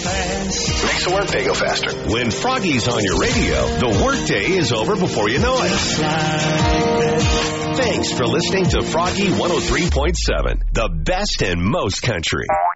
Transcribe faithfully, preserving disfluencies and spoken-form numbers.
fast. Makes the workday go faster. When Froggy's on your radio, the workday is over before you know it. Just like that. Thanks for listening to Froggy one oh three point seven, the best and most country.